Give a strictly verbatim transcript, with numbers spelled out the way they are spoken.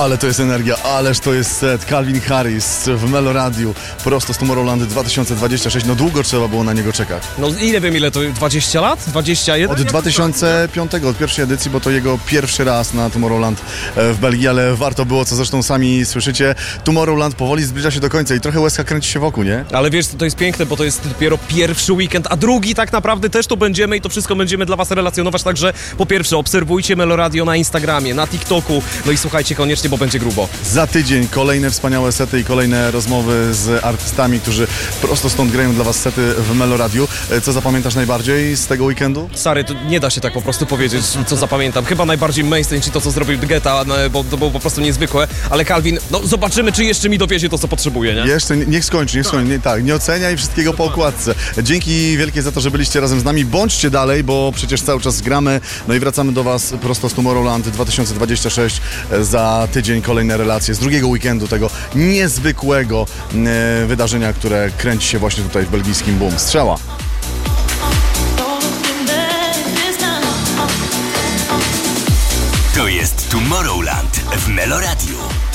Ale to jest energia, ależ to jest set. Calvin Harris w Meloradiu, prosto z Tomorrowland dwa tysiące dwudziesty szósty. No długo trzeba było na niego czekać. No i nie wiem ile to, dwadzieścia lat? dwadzieścia jeden? Od dwa tysiące piątego, od pierwszej edycji, bo to jego pierwszy raz na Tomorrowland w Belgii, ale warto było, co zresztą sami słyszycie. Tomorrowland powoli zbliża się do końca i trochę łezka kręci się wokół, nie? Ale wiesz, to jest piękne, bo to jest dopiero pierwszy weekend, a drugi tak naprawdę też tu będziemy i to wszystko będziemy dla was relacjonować, także po pierwsze obserwujcie Meloradio na Instagramie, na TikToku, no i słuchajcie koniecznie, bo będzie grubo. Za tydzień kolejne wspaniałe sety i kolejne rozmowy z artystami, którzy prosto stąd grają dla was sety w Meloradiu. Co zapamiętasz najbardziej z tego weekendu? Stary, to nie da się tak po prostu powiedzieć, co zapamiętam. Chyba najbardziej mainstream, czy to, co zrobił Geta, no, bo to było po prostu niezwykłe, ale Calvin, no zobaczymy, czy jeszcze mi dowiezie to, co potrzebuje, nie? Jeszcze, niech skończy, niech skończy. Nie, tak, nie oceniaj wszystkiego po okładce. Dzięki wielkie za to, że byliście razem z nami. Bądźcie dalej, bo przecież cały czas gramy. No i wracamy do was prosto z Tomorrowland dwa tysiące dwudziesty szósty. Za tydzień kolejne relacje z drugiego weekendu tego niezwykłego e, wydarzenia, które kręci się właśnie tutaj w belgijskim Boom. Strzała! To jest Tomorrowland w Meloradiu.